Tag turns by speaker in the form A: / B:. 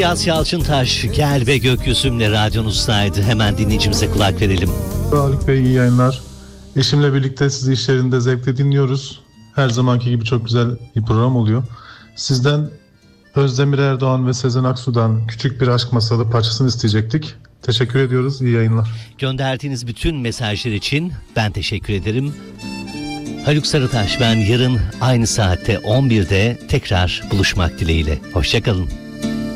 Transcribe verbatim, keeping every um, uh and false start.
A: İlyas Yalçıntaş, Gel ve Gökyüzümle radyonuzdaydı. Hemen dinleyicimize kulak verelim.
B: Haluk Bey, iyi yayınlar. Eşimle birlikte sizi iş yerinde zevkle dinliyoruz. Her zamanki gibi çok güzel bir program oluyor. Sizden Özdemir Erdoğan ve Sezen Aksu'dan Küçük Bir Aşk Masalı parçasını isteyecektik. Teşekkür ediyoruz. İyi yayınlar.
A: Gönderdiğiniz bütün mesajlar için ben teşekkür ederim. Haluk Sarıtaş ben, yarın aynı saatte on birde tekrar buluşmak dileğiyle. Hoşça kalın.